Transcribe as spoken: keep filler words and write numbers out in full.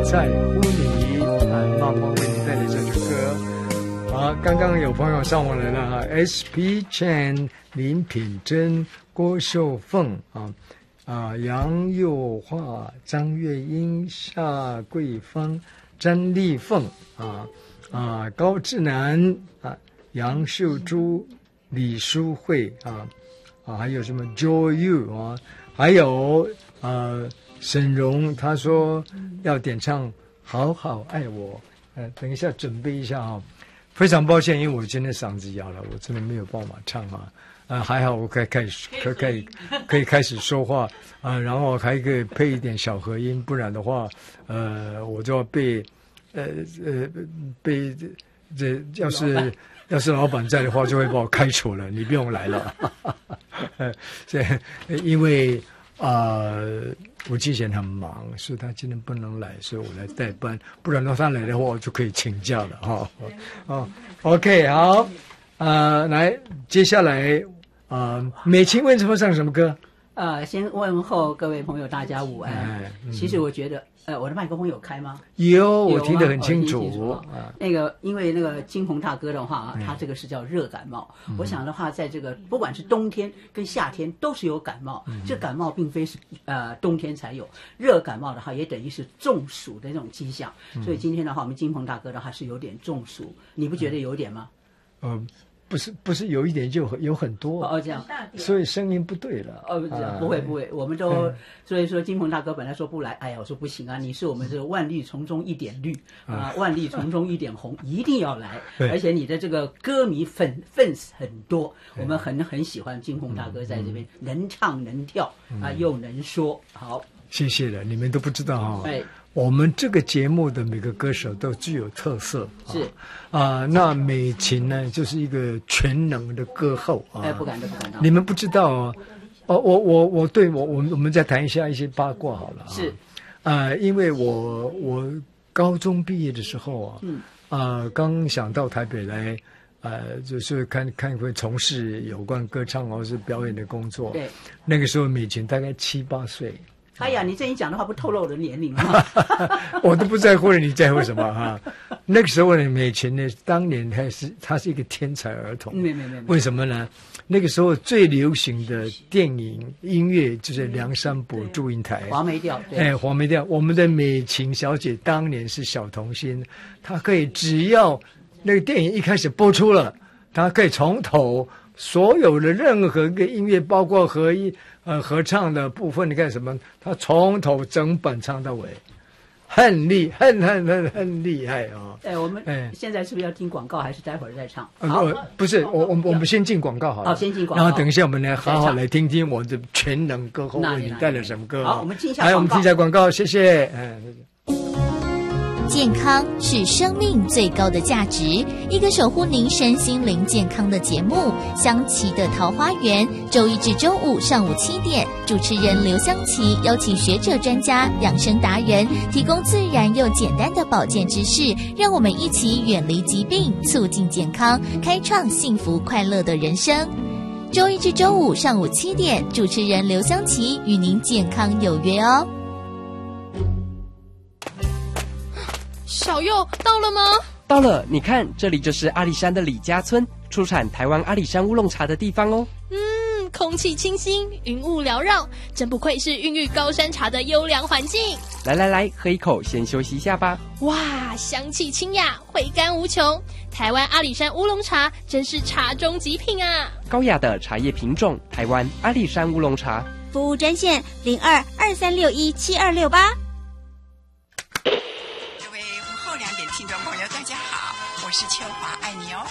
在乎你啊，慢慢为你带来这首歌。好，刚刚有朋友上网来了 ，S P Chan、林品珍、郭秀凤啊啊，杨佑华、张月英、夏桂芳、詹丽凤啊啊，高志南啊，杨秀珠、李淑慧啊啊，还有什么 Joy You 啊，还有呃。沈荣他说要点唱好好爱我，呃，等一下准备一下啊、哦。非常抱歉，因为我今天嗓子哑了，我真的没有办法唱啊。呃，还好我可以开始可可以可以开始说话啊、呃，然后还可以配一点小和音，不然的话，呃，我就要被呃呃被这要是要是老板在的话，就会把我开除了，你不用来了。呃，这因为。呃，我之前很忙，所以他今天不能来，所以我来代班。不然的话，他来的话，我就可以请假了哈。哦 ，OK， 好，呃，来，接下来，呃，美琴为什么唱什么歌？ 呃，先问候各位朋友，大家午安。哎嗯、其实我觉得，呃，我的麦克风有开吗？ 有，我听得很清楚。 清楚啊、那个，因为那个金鹏大哥的话，他这个是叫热感冒。嗯、我想的话，在这个不管是冬天跟夏天都是有感冒。嗯、这感冒并非是呃冬天才有，热感冒的话也等于是中暑的那种迹象。嗯、所以今天的话，我们金鹏大哥的话是有点中暑，你不觉得有点吗？ 嗯。呃不是不是有一点就有很多哦这样， 所以声音不对了哦这样、啊、不会不会，我们都、嗯、所以说金鹏大哥本来说不来，哎呀我说不行啊，你是我们这个万绿丛中一点绿啊、呃，万绿丛中一点红，一定要来，而且你的这个歌迷粉粉丝很多，我们很很喜欢金鹏大哥在这边、嗯、能唱能跳、嗯、啊又能说，好， 谢谢了，你们都不知道哈、哦。哎。我们这个节目的每个歌手都具有特色， 是啊、呃，那美琴呢，就是一个全能的歌后啊。 哎，不敢的，不敢的。 你们不知道哦，哦，我我我对我我们我们再谈一下一些八卦好了、啊。 是， 呃，因为我我高中毕业的时候啊，嗯，啊、呃，刚想到台北来，呃，就是看看会从事有关歌唱或是表演的工作。 对， 那个时候美琴大概七八岁。 哎呀，你这一讲的话，不透露我的年龄吗？ 我都不在乎了，你在乎什么哈？那个时候呢，美琴呢，当年还是她是一个天才儿童。 没没没。 为什么呢？那个时候最流行的电影音乐就是梁山伯祝英台， 黄梅调。 哎，黄梅调。我们的美琴小姐当年是小童星，她可以只要那个电影一开始播出了，她可以从头所有的任何一个音乐，包括合一。呃，合唱的部分，你看什么？他从头整本唱到尾，很厉，很很很很厉害啊！ 哎，我们哎，现在是不是要听广告，还是待会儿再唱？ 好，不是，我我我们先进广告好了。 好，先进广告。 然后等一下我们来好好来听听我的全能歌后为你带来什么歌。 好，我们听一下广告。 来，我们听一下广告，谢谢。哎，谢谢。 健康是生命最高的价值，一个守护您身心灵健康的节目——香琪的桃花源，周一至周五上午七点，主持人刘香琪邀请学者专家、养生达人，提供自然又简单的保健知识，让我们一起远离疾病，促进健康，开创幸福快乐的人生。周一至周五上午七点，主持人刘香琪与您健康有约哦。 小佑到了吗？ 到了，你看，这里就是阿里山的李家村，出产台湾阿里山乌龙茶的地方哦。 嗯，空气清新，云雾缭绕，真不愧是孕育高山茶的优良环境。 来来来，喝一口，先休息一下吧。 哇，香气清雅，回甘无穷。台湾阿里山乌龙茶真是茶中极品啊！ 高雅的茶叶品种，台湾阿里山乌龙茶。 服务专线零二二三六一七二六八。 听众朋友大家好，我是秋华，爱你哦。